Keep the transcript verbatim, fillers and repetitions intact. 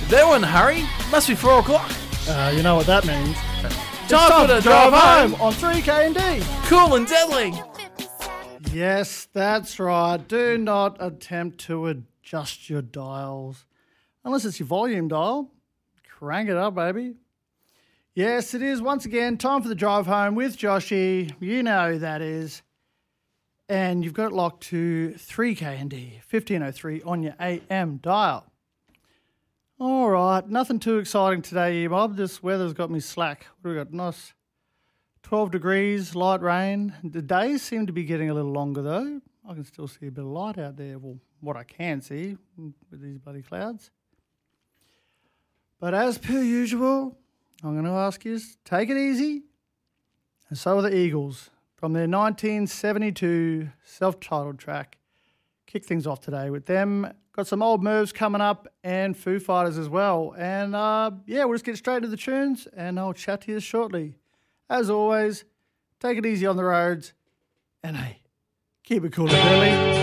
They're in a hurry. Must be four o'clock. Uh, you know what that means. Time for the drive home. on three K and D. Cool and deadly. Yes, that's right. Do not attempt to adjust your dials. Unless it's your volume dial. Crank it up, baby. Yes, it is once again time for the drive home with Joshy. You know who that is. And you've got it locked to three K and D, fifteen oh three on your A M dial. All right, nothing too exciting today, Bob. This weather's got me slack. What do we got? Nice twelve degrees, light rain. The days seem to be getting a little longer, though. I can still see a bit of light out there. Well, what I can see with these bloody clouds. But as per usual, I'm going to ask you, take it easy. And so are the Eagles from their nineteen seventy-two self-titled track. Kick things off today with them. Got some old moves coming up and Foo Fighters as well. And uh, yeah, we'll just get straight to the tunes and I'll chat to you shortly. As always, take it easy on the roads and hey, keep it cool and early.